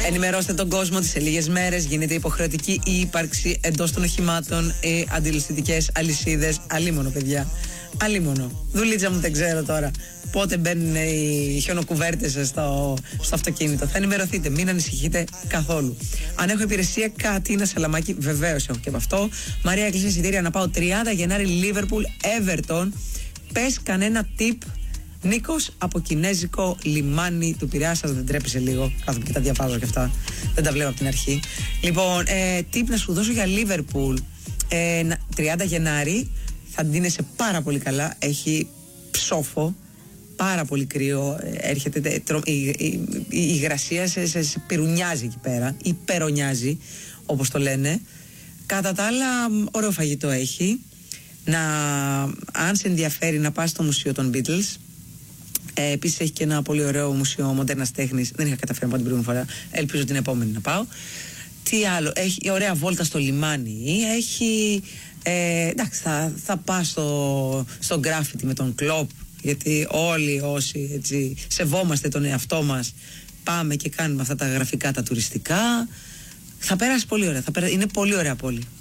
Ενημερώστε τον κόσμο ότι σε λίγες μέρες γίνεται υποχρεωτική η ύπαρξη εντός των οχημάτων ή αντιληστικές αλυσίδες. Αλίμονο, παιδιά. Αλίμονο. Δουλίτσα μου, δεν ξέρω τώρα πότε μπαίνουν οι χιονοκουβέρτες στο αυτοκίνητο. Θα ενημερωθείτε, μην ανησυχείτε καθόλου. Αν έχω υπηρεσία, κάτι είναι σαλαμάκι, βεβαίως έχω και από αυτό. Μαρία, έκλεισε εισιτήρια να πάω 30 Γενάρη Λίβερπουλ Everton. Πες κανένα tip. Νίκος από κινέζικο λιμάνι του Πειραιά. Σας δεν τρέπεσε λίγο? Κάθομαι και τα διαβάζω και αυτά. Δεν τα βλέπω από την αρχή. Λοιπόν, tip να σου δώσω για Λίβερπουλ. 30 Γενάρη θα ντύνεσαι πάρα πολύ καλά. Έχει ψόφο, πάρα πολύ κρύο. Έρχεται η υγρασία σε πυρουνιάζει εκεί πέρα. Υπερονιάζει, όπως το λένε. Κατά τα άλλα, ωραίο φαγητό έχει. Αν σε ενδιαφέρει να πας στο μουσείο των Beatles. Επίσης έχει και ένα πολύ ωραίο μουσείο μοντέρνας τέχνης. Δεν είχα καταφέρει να πάω την προηγούμενη φορά. Ελπίζω την επόμενη να πάω. Τι άλλο? Έχει ωραία βόλτα στο λιμάνι. Έχει. Εντάξει, θα πάω στο γκράφιτι με τον Κλοπ. Γιατί όλοι όσοι έτσι σεβόμαστε τον εαυτό μας, πάμε και κάνουμε αυτά τα γραφικά, τα τουριστικά. Θα πέρασει πολύ ωραία. Είναι πολύ ωραία πόλη.